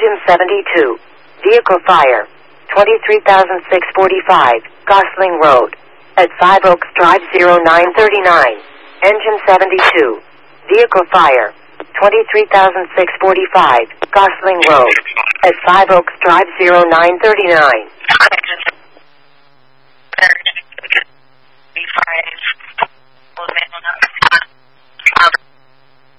Engine 72. Vehicle fire. 23,645, Gosling Road. At 5 Oaks Drive 0939. Engine 72. Vehicle fire. 23,645, Gosling Road. At 5 Oaks Drive 0939.